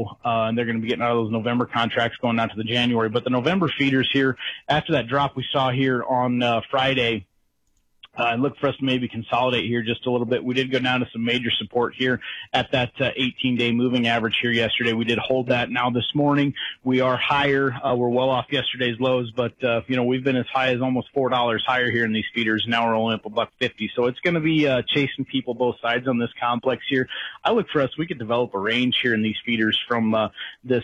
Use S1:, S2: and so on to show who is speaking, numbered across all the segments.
S1: and they're going to be getting out of those November contracts going out to the January. But the November feeders here, after that drop we saw here on Friday, look for us to maybe consolidate here just a little bit. We did go down to some major support here at that 18-day moving average here yesterday. We did hold that. Now this morning we are higher. We're well off yesterday's lows, but we've been as high as almost $4 higher here in these feeders. Now we're only up $1.50. So it's going to be chasing people both sides on this complex here. I look for us. We could develop a range here in these feeders from this,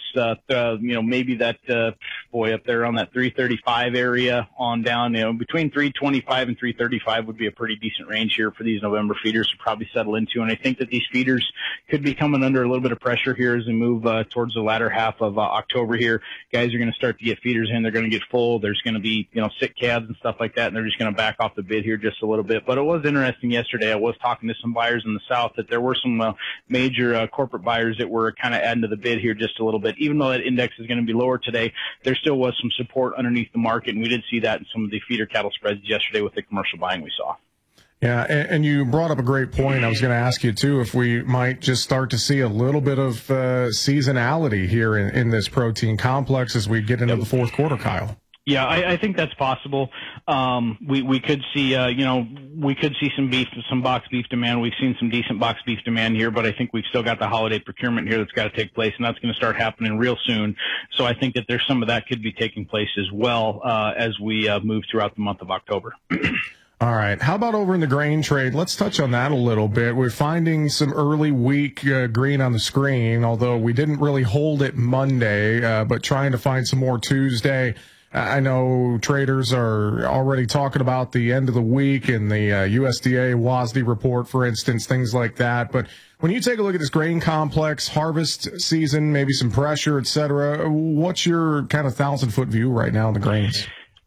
S1: maybe that up there on that 335 area on down. Between 325 and 335 would be a pretty decent range here for these November feeders to probably settle into. And I think that these feeders could be coming under a little bit of pressure here as we move towards the latter half of October here. Guys are going to start to get feeders in. They're going to get full. There's going to be, sick calves and stuff like that, and they're just going to back off the bid here just a little bit. But it was interesting yesterday. I was talking to some buyers in the South that there were some major corporate buyers that were kind of adding to the bid here just a little bit. Even though that index is going to be lower today, there still was some support underneath the market, and we did see that in some of the feeder cattle spreads yesterday with the commercial buying we saw.
S2: Yeah, and you brought up a great point. I was going to ask you, too, if we might just start to see a little bit of seasonality here in this protein complex as we get into the fourth quarter, Kyle.
S1: Yeah, I think that's possible. We could see, we could see some box beef demand. We've seen some decent box beef demand here, but I think we've still got the holiday procurement here that's got to take place, and that's going to start happening real soon. So I think that there's some of that could be taking place as well as we move throughout the month of October.
S2: All right. How about over in the grain trade? Let's touch on that a little bit. We're finding some early week green on the screen, although we didn't really hold it Monday, but trying to find some more Tuesday. I know traders are already talking about the end of the week and the USDA WASDE report, for instance, things like that. But when you take a look at this grain complex, harvest season, maybe some pressure, et cetera, what's your kind of 1,000-foot view right now in the grains?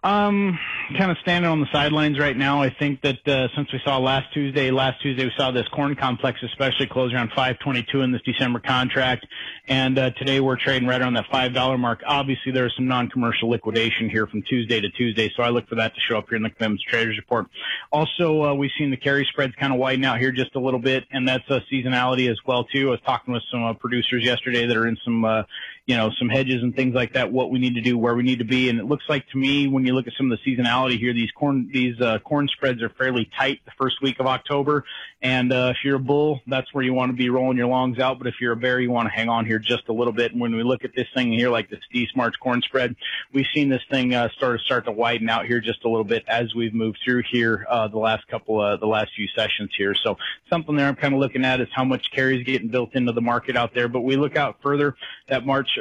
S1: Kind of standing on the sidelines right now. I think that since we saw last Tuesday we saw this corn complex especially close around 522 in this December contract, and today we're trading right around that $5 mark. Obviously, there's some non-commercial liquidation here from Tuesday to Tuesday, so I look for that to show up here in the Commitments Traders Report. Also, we've seen the carry spreads kind of widen out here just a little bit, and that's a seasonality as well, too. I was talking with some producers yesterday that are in some hedges and things like that, what we need to do, where we need to be. And it looks like to me, when you look at some of the seasonality here, these corn spreads are fairly tight the first week of October. And if you're a bull, that's where you want to be rolling your longs out. But if you're a bear, you want to hang on here just a little bit. And when we look at this thing here, like this D-Smarts corn spread, we've seen this thing start to widen out here just a little bit as we've moved through here the last few sessions here. So something there I'm kind of looking at is how much carry is getting built into the market out there. But we look out further, that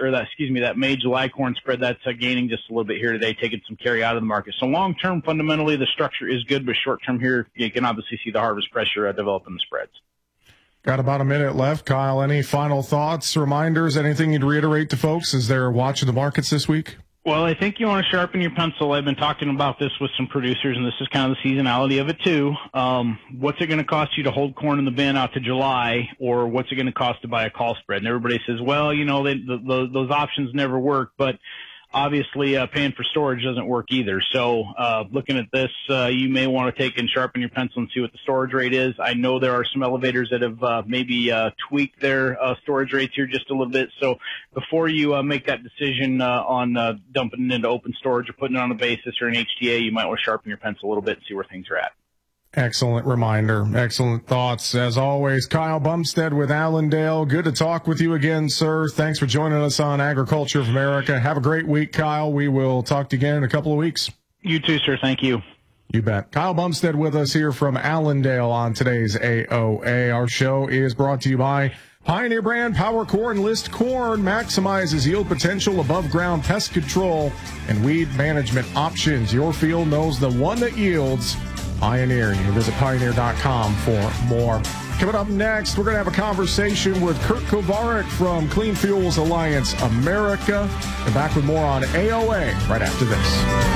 S1: May-July corn spread, that's gaining just a little bit here today, taking some carry out of the market. So long-term, fundamentally, the structure is good, but short-term here, you can obviously see the harvest pressure develop in the spreads.
S2: Got about a minute left. Kyle, any final thoughts, reminders, anything you'd reiterate to folks as they're watching the markets this week?
S1: Well, I think you want to sharpen your pencil. I've been talking about this with some producers, and this is kind of the seasonality of it, too. What's it going to cost you to hold corn in the bin out to July, or what's it going to cost to buy a call spread? And everybody says, well, those options never work, but obviously paying for storage doesn't work either. So looking at this, you may want to take and sharpen your pencil and see what the storage rate is. I know there are some elevators that have maybe tweaked their storage rates here just a little bit. So before you make that decision on dumping it into open storage or putting it on a basis or an HTA, you might want to sharpen your pencil a little bit and see where things are at.
S2: Excellent reminder. Excellent thoughts. As always, Kyle Bumstead with Allendale. Good to talk with you again, sir. Thanks for joining us on Agriculture of America. Have a great week, Kyle. We will talk to you again in a couple of weeks.
S1: You too, sir. Thank you.
S2: You bet. Kyle Bumstead with us here from Allendale on today's AOA. Our show is brought to you by Pioneer brand Power Corn List Corn maximizes yield potential, above ground pest control, and weed management options. Your field knows the one that yields. Pioneer. You can visit Pioneer.com for more. Coming up next, we're going to have a conversation with Kurt Kovarik from Clean Fuels Alliance America. And back with more on AOA right after this.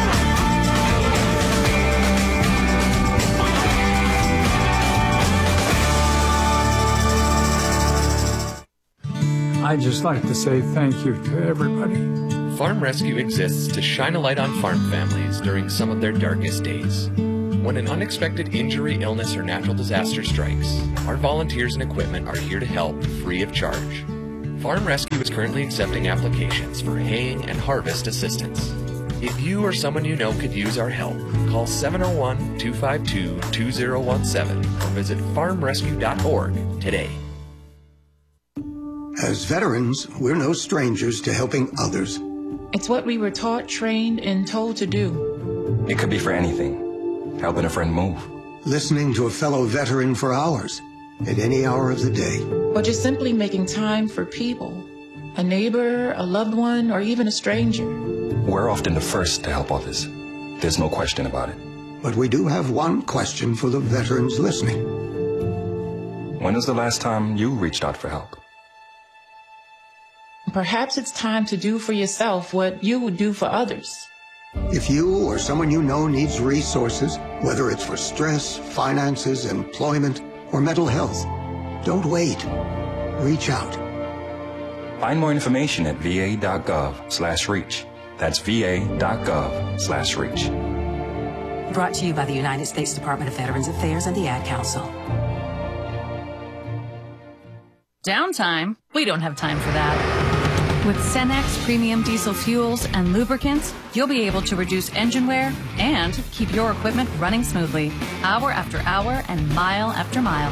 S3: I'd just like to say thank you to everybody.
S4: Farm Rescue exists to shine a light on farm families during some of their darkest days. When an unexpected injury, illness, or natural disaster strikes, our volunteers and equipment are here to help free of charge. Farm Rescue is currently accepting applications for haying and harvest assistance. If you or someone you know could use our help, call 701-252-2017 or visit farmrescue.org today.
S5: As veterans, we're no strangers to helping others.
S6: It's what we were taught, trained, and told to do.
S7: It could be for anything. Helping a friend move.
S5: Listening to a fellow veteran for hours, at any hour of the day.
S6: Or just simply making time for people. A neighbor, a loved one, or even a stranger.
S7: We're often the first to help others. There's no question about it.
S5: But we do have one question for the veterans listening.
S7: When was the last time you reached out for help?
S6: Perhaps it's time to do for yourself what you would do for others.
S5: If you or someone you know needs resources, whether it's for stress, finances, employment, or mental health, don't wait. Reach out.
S7: Find more information at va.gov/reach. That's va.gov/reach.
S8: Brought to you by the United States Department of Veterans Affairs and the Ad Council.
S9: Downtime? We don't have time for that. With Cenex premium diesel fuels and lubricants, you'll be able to reduce engine wear and keep your equipment running smoothly, hour after hour and mile after mile.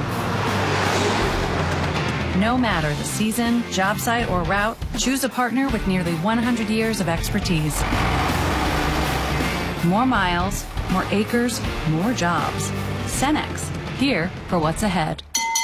S9: No matter the season, job site, or route, choose a partner with nearly 100 years of expertise. More miles, more acres, more jobs. Cenex, here for what's ahead.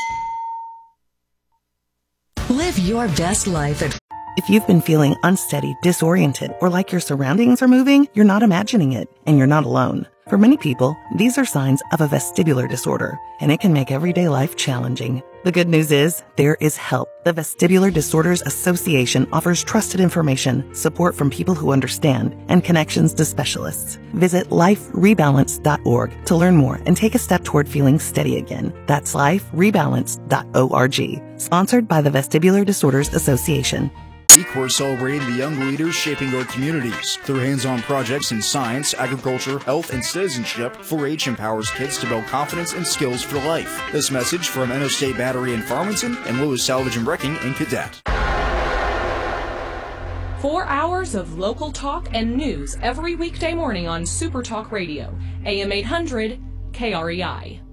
S10: Live your best life at...
S11: If you've been feeling unsteady, disoriented, or like your surroundings are moving, you're not imagining it, and you're not alone. For many people, these are signs of a vestibular disorder, and it can make everyday life challenging. The good news is, there is help. The Vestibular Disorders Association offers trusted information, support from people who understand, and connections to specialists. Visit liferebalance.org to learn more and take a step toward feeling steady again. That's liferebalance.org. Sponsored by the Vestibular Disorders Association.
S12: Week, we're celebrating the young leaders shaping our communities. Through hands-on projects in science, agriculture, health, and citizenship, 4-H empowers kids to build confidence and skills for life. This message from Enno State Battery in Farmington and Lewis Salvage and Wrecking in Cadet.
S13: 4 hours of local talk and news every weekday morning on Super Talk Radio, AM 800, KREI.